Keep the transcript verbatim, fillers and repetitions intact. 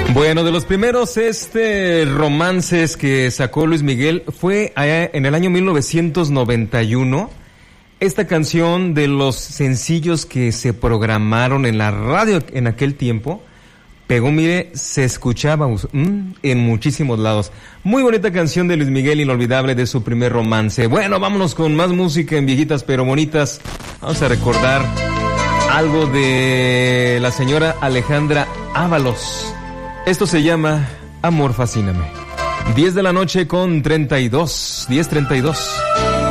Bueno, de los primeros este romances que sacó Luis Miguel fue allá en el año mil novecientos noventa y uno. Esta canción, de los sencillos que se programaron en la radio en aquel tiempo, pegó, mire, se escuchaba mmm, en muchísimos lados. Muy bonita canción de Luis Miguel, inolvidable, de su primer romance. Bueno, vámonos con más música en Viejitas pero Bonitas. Vamos a recordar algo de la señora Alejandra Ábalos. Esto se llama Amor Fascíname. diez de la noche con treinta y dos. diez treinta y dos.